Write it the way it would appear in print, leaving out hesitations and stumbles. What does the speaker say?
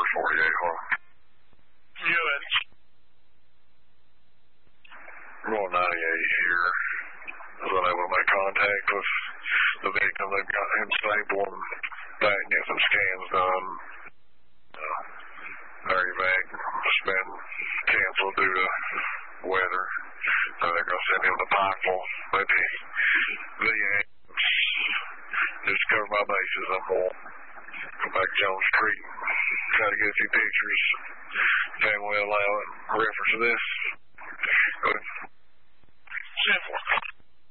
48, huh? Good. Roll 98 here. I was unable to make contact with the victim. They've got him stable and back and get some scans done. Their evac has been canceled due to weather. So they're going to send him to Pikeville. Maybe VA. Just cover my bases and we'll go back to Jones Street. Try to get a few pictures. Family allow it. Reference to this. Go ahead. 10-4.